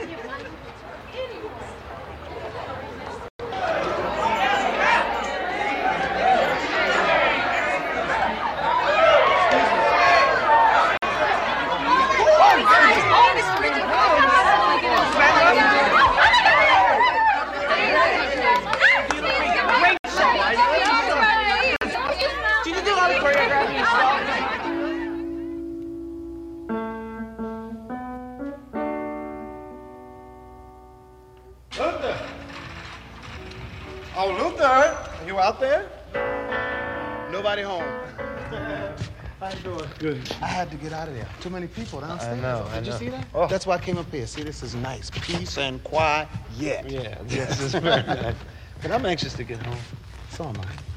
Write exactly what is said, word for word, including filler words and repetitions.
Luther! Oh, Luther! Are you out there? Nobody home. How you doing? Good. I had to get out of there. Too many people downstairs. I know, Did I you know. see that? Oh. That's why I came up here. See, this is nice. Peace and quiet. Yeah, this is very nice. But I'm anxious to get home. So am I.